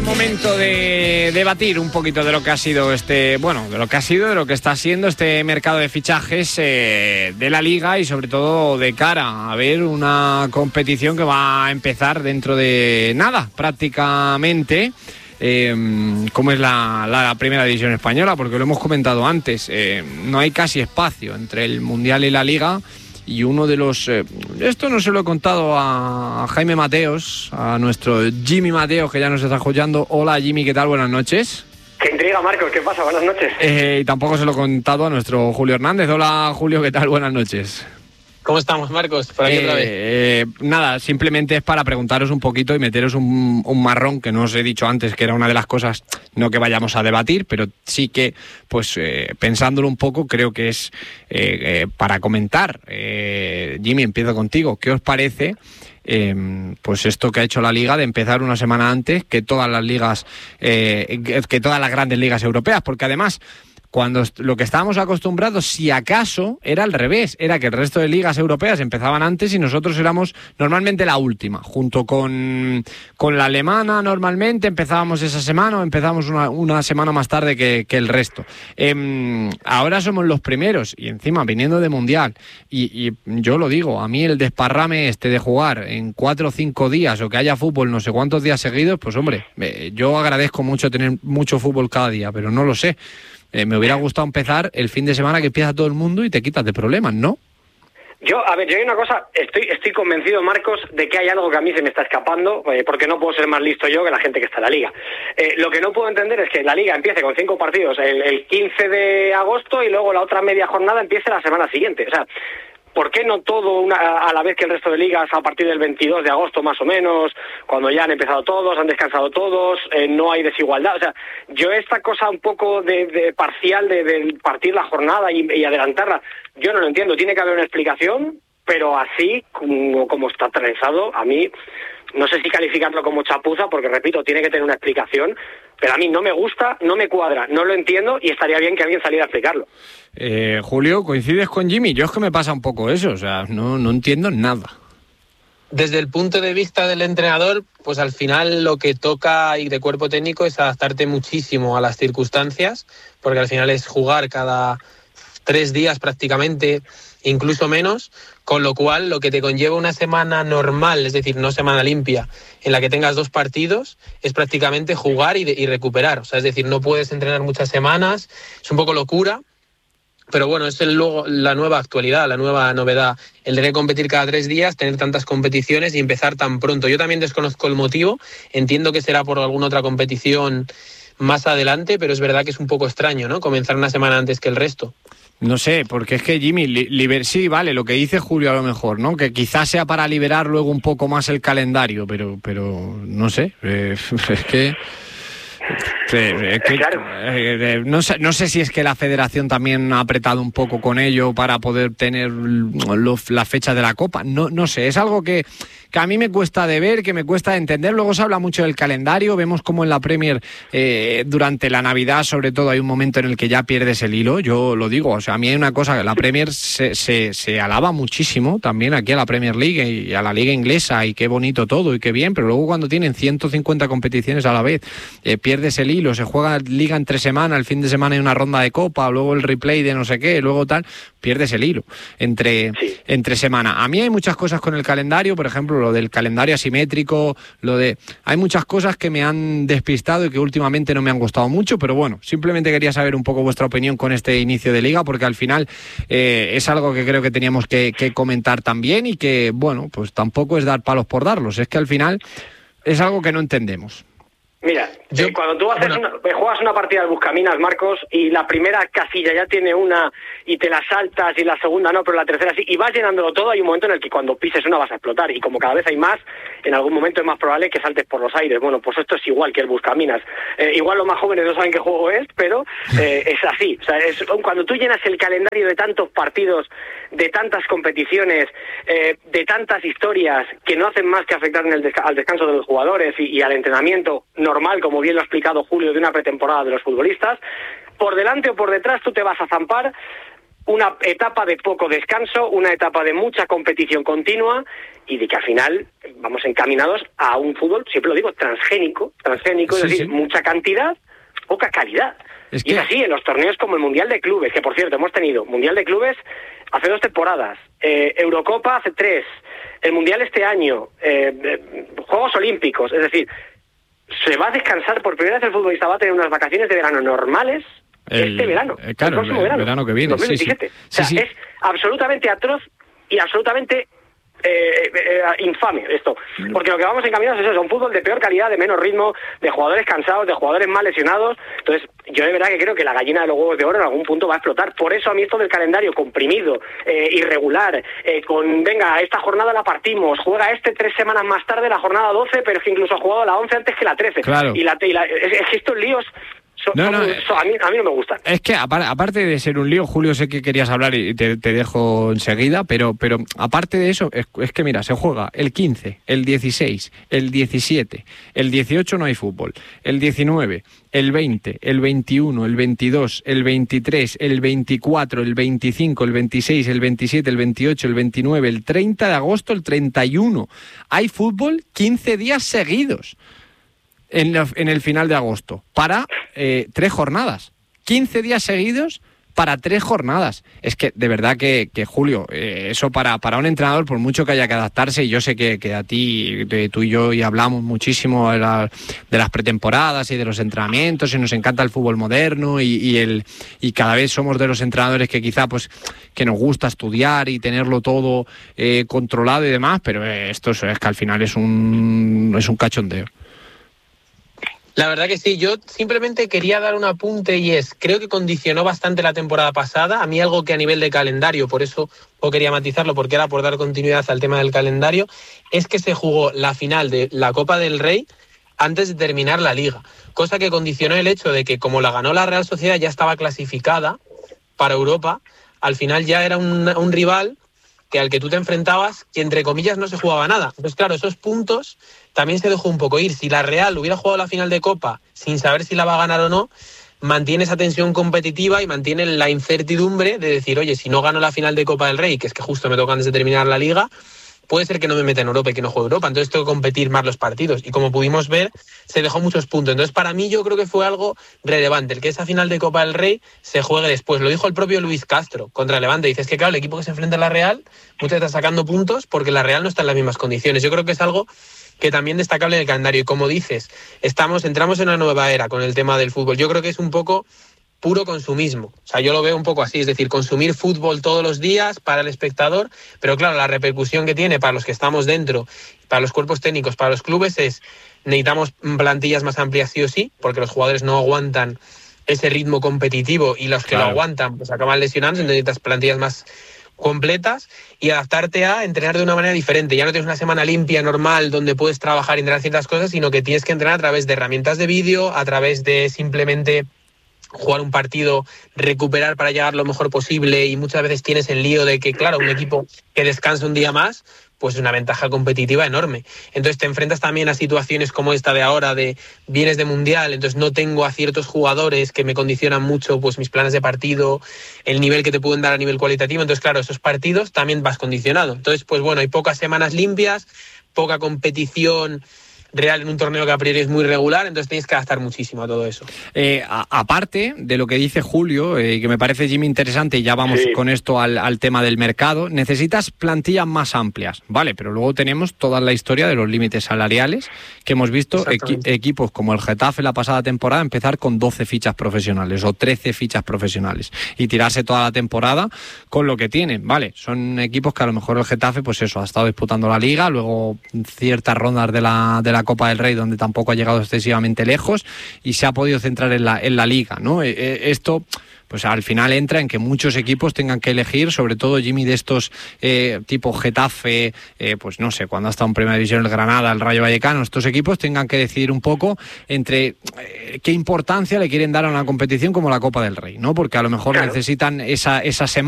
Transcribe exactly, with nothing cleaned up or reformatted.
momento de debatir un poquito de lo que ha sido este, bueno, de lo que ha sido, de lo que está siendo este mercado de fichajes eh, de la Liga y sobre todo de cara a ver una competición que va a empezar dentro de nada, prácticamente. Eh, como es la, la primera división española, porque lo hemos comentado antes, eh, no hay casi espacio entre el Mundial y la Liga. Y uno de los... Eh, esto no se lo he contado a, a Jaime Mateos, a nuestro Jimmy Mateos, que ya nos está escuchando. Hola Jimmy, ¿qué tal? Buenas noches. Qué intriga, Marcos, ¿qué pasa? Buenas noches. Eh, y tampoco se lo he contado a nuestro Julio Hernández. Hola Julio, ¿qué tal? Buenas noches. ¿Cómo estamos, Marcos? Por aquí eh, otra vez. Eh, nada, simplemente es para preguntaros un poquito y meteros un, un marrón, que no os he dicho antes, que era una de las cosas, no que vayamos a debatir, pero sí que, pues, eh, pensándolo un poco, creo que es eh, eh, para comentar. Eh, Jimmy, empiezo contigo. ¿Qué os parece eh, pues esto que ha hecho la Liga de empezar una semana antes que todas las ligas, eh, que, que todas las grandes ligas europeas? Porque además, cuando lo que estábamos acostumbrados, si acaso, era al revés, era que el resto de ligas europeas empezaban antes y nosotros éramos normalmente la última, junto con, con la alemana normalmente empezábamos esa semana o empezábamos una, una semana más tarde que, que el resto. Eh, ahora somos los primeros y encima viniendo de Mundial y, y yo lo digo, a mí el desparrame este de jugar en cuatro o cinco días o que haya fútbol no sé cuántos días seguidos, pues hombre, eh, yo agradezco mucho tener mucho fútbol cada día, pero no lo sé. Eh, me hubiera gustado empezar el fin de semana que empieza todo el mundo y te quitas de problemas, ¿no? Yo, a ver, yo hay una cosa, estoy estoy convencido, Marcos, de que hay algo que a mí se me está escapando, eh, porque no puedo ser más listo yo que la gente que está en la Liga. Eh, lo que no puedo entender es que la Liga empiece con cinco partidos el, el quince de agosto y luego la otra media jornada empiece la semana siguiente. O sea, ¿por qué no todo una, a la vez que el resto de ligas a partir del veintidós de agosto más o menos, cuando ya han empezado todos, han descansado todos, eh, no hay desigualdad? O sea, yo esta cosa un poco de, de parcial de, de partir la jornada y, y adelantarla, yo no lo entiendo. Tiene que haber una explicación, pero así como, como está trenzado, a mí no sé si calificarlo como chapuza, porque repito, tiene que tener una explicación, pero a mí no me gusta, no me cuadra, no lo entiendo y estaría bien que alguien saliera a explicarlo. Eh, Julio, ¿coincides con Jimmy? Yo es que me pasa un poco eso, o sea, no, no entiendo nada. Desde el punto de vista del entrenador, pues al final lo que toca y de cuerpo técnico es adaptarte muchísimo a las circunstancias, porque al final es jugar cada tres días prácticamente, incluso menos, con lo cual lo que te conlleva una semana normal, es decir, no semana limpia, en la que tengas dos partidos, es prácticamente jugar y, de, y recuperar. O sea, es decir, no puedes entrenar muchas semanas, es un poco locura, pero bueno, es el, luego, la nueva actualidad, la nueva novedad, el de competir cada tres días, tener tantas competiciones y empezar tan pronto. Yo también desconozco el motivo, entiendo que será por alguna otra competición más adelante, pero es verdad que es un poco extraño, ¿no?, comenzar una semana antes que el resto. No sé, porque es que Jimmy, liber, sí, vale, lo que dice Julio a lo mejor, ¿no? Que quizás sea para liberar luego un poco más el calendario, pero, pero no sé, eh, es que... Es que, claro. eh, no sé, no sé si es que la federación también ha apretado un poco con ello para poder tener los, la fecha de la Copa. No, no sé, es algo que, que a mí me cuesta de ver, que me cuesta de entender. Luego se habla mucho del calendario, vemos como en la Premier eh, durante la Navidad, sobre todo, hay un momento en el que ya pierdes el hilo. Yo lo digo, o sea, a mí hay una cosa, que la Premier se, se, se alaba muchísimo también aquí a la Premier League y a la Liga Inglesa, y qué bonito todo y qué bien, pero luego cuando tienen ciento cincuenta competiciones a la vez, eh, pierdes el hilo, se juega Liga entre semana, el fin de semana hay una ronda de Copa, luego el replay de no sé qué, luego tal, pierdes el hilo entre, sí. entre semana. A mí hay muchas cosas con el calendario, por ejemplo, lo del calendario asimétrico, lo de... Hay muchas cosas que me han despistado y que últimamente no me han gustado mucho, pero bueno, simplemente quería saber un poco vuestra opinión con este inicio de Liga, porque al final eh, es algo que creo que teníamos que, que comentar también y que, bueno, pues tampoco es dar palos por darlos, es que al final es algo que no entendemos. Mira, Yo, eh, cuando tú haces bueno. una, juegas una partida al Buscaminas, Marcos, y la primera casilla ya tiene una y te la saltas y la segunda no, pero la tercera sí, y vas llenándolo todo, hay un momento en el que cuando pises una vas a explotar, y como cada vez hay más, en algún momento es más probable que saltes por los aires. Bueno, pues esto es igual que el Buscaminas. Eh, igual los más jóvenes no saben qué juego es, pero eh, es así. O sea, es, cuando tú llenas el calendario de tantos partidos, de tantas competiciones, eh, de tantas historias que no hacen más que afectar en el desca- al descanso de los jugadores y, y al entrenamiento normal, como bien lo ha explicado Julio, de una pretemporada de los futbolistas, por delante o por detrás tú te vas a zampar una etapa de poco descanso, una etapa de mucha competición continua y de que al final vamos encaminados a un fútbol, siempre lo digo, transgénico, transgénico, sí, es decir, sí. mucha cantidad, poca calidad. Es que... Y es así en los torneos como el Mundial de Clubes, que por cierto hemos tenido Mundial de Clubes hace dos temporadas, eh, Eurocopa hace tres, el Mundial este año, eh, eh, Juegos Olímpicos, es decir, se va a descansar por primera vez el futbolista, va a tener unas vacaciones de verano normales el, este verano, eh, claro, el próximo verano, verano que viene, dos mil veintisiete. Sí, sí. O sea, sí, sí. es absolutamente atroz y absolutamente Eh, eh, infame esto, porque lo que vamos encaminados es eso, un fútbol de peor calidad, de menos ritmo, de jugadores cansados, de jugadores mal lesionados. Entonces yo de verdad que creo que la gallina de los huevos de oro en algún punto va a explotar. Por eso a mí esto del calendario comprimido, eh, irregular, eh, con venga, esta jornada la partimos, juega este tres semanas más tarde la jornada doce, pero es que incluso ha jugado la once antes que la trece, claro. y, la, y la, es, es que estos líos So, no, no, so, a, mí, a mí no me gusta. Es que aparte de ser un lío, Julio, sé que querías hablar y te, te dejo enseguida, pero, pero aparte de eso, es, es que mira, se juega el quince, el dieciséis, el diecisiete, el dieciocho no hay fútbol, el diecinueve, el veinte, el veintiuno, el veintidós, el veintitrés, el veinticuatro, el veinticinco, el veintiséis, el veintisiete, el veintiocho, el veintinueve, el treinta de agosto, el treinta y uno. Hay fútbol quince días seguidos. En, la, en el final de agosto, para eh, tres jornadas. quince días seguidos para tres jornadas. Es que, de verdad que, que Julio, eh, eso para, para un entrenador, por mucho que haya que adaptarse, y yo sé que, que a ti, de, tú y yo, y hablamos muchísimo de, la, de las pretemporadas y de los entrenamientos, y nos encanta el fútbol moderno, y, y, el, y cada vez somos de los entrenadores que quizá, pues, que nos gusta estudiar y tenerlo todo eh, controlado y demás, pero eh, esto es, es que al final es un, es un cachondeo. La verdad que sí, yo simplemente quería dar un apunte y es, creo que condicionó bastante la temporada pasada, a mí algo que a nivel de calendario, por eso o quería matizarlo, porque era por dar continuidad al tema del calendario, es que se jugó la final de la Copa del Rey antes de terminar la Liga, cosa que condicionó el hecho de que como la ganó la Real Sociedad ya estaba clasificada para Europa, al final ya era un, un rival que al que tú te enfrentabas, que entre comillas no se jugaba nada. Entonces, claro, esos puntos también se dejó un poco ir. Si la Real hubiera jugado la final de Copa sin saber si la va a ganar o no, mantiene esa tensión competitiva y mantiene la incertidumbre de decir, oye, si no gano la final de Copa del Rey, que es que justo me toca antes de terminar la Liga, puede ser que no me meta en Europa y que no juegue Europa, entonces tengo que competir más los partidos. Y como pudimos ver, se dejó muchos puntos. Entonces, para mí, yo creo que fue algo relevante, el que esa final de Copa del Rey se juegue después. Lo dijo el propio Luis Castro contra el Levante. Dice, es que claro, el equipo que se enfrenta a la Real muchas veces está sacando puntos porque la Real no está en las mismas condiciones. Yo creo que es algo que también destacable en el calendario. Y como dices, estamos, entramos en una nueva era con el tema del fútbol. Yo creo que es un poco puro consumismo. O sea, yo lo veo un poco así, es decir, consumir fútbol todos los días para el espectador, pero claro, la repercusión que tiene para los que estamos dentro, para los cuerpos técnicos, para los clubes es, necesitamos plantillas más amplias sí o sí, porque los jugadores no aguantan ese ritmo competitivo y los que claro. lo aguantan pues acaban lesionándose, necesitas plantillas más completas y adaptarte a entrenar de una manera diferente. Ya no tienes una semana limpia, normal, donde puedes trabajar y entrenar ciertas cosas, sino que tienes que entrenar a través de herramientas de vídeo, a través de simplemente jugar un partido, recuperar para llegar lo mejor posible, y muchas veces tienes el lío de que, claro, un equipo que descansa un día más, pues es una ventaja competitiva enorme. Entonces te enfrentas también a situaciones como esta de ahora, de vienes de Mundial, entonces no tengo a ciertos jugadores que me condicionan mucho pues mis planes de partido, el nivel que te pueden dar a nivel cualitativo, entonces claro, esos partidos también vas condicionado. Entonces, pues bueno, hay pocas semanas limpias, poca competición real en un torneo que a priori es muy regular, entonces tienes que adaptar muchísimo a todo eso. Eh, a, aparte de lo que dice Julio, eh, que me parece, Jimmy, interesante, y ya vamos sí. con esto al, al tema del mercado, necesitas plantillas más amplias, ¿vale? Pero luego tenemos toda la historia de los límites salariales, que hemos visto equi- equipos como el Getafe la pasada temporada empezar con doce fichas profesionales o trece fichas profesionales y tirarse toda la temporada con lo que tienen, ¿vale? Son equipos que a lo mejor el Getafe, pues eso, ha estado disputando la Liga, luego ciertas rondas de la, de la Copa del Rey donde tampoco ha llegado excesivamente lejos y se ha podido centrar en la, en la Liga, ¿no? Eh, esto pues al final entra en que muchos equipos tengan que elegir, sobre todo, Jimmy, de estos eh, tipo Getafe, eh, pues no sé, cuando ha estado en Primera División el Granada, el Rayo Vallecano, estos equipos tengan que decidir un poco entre eh, qué importancia le quieren dar a una competición como la Copa del Rey, ¿no? Porque a lo mejor claro. necesitan esa, esa semana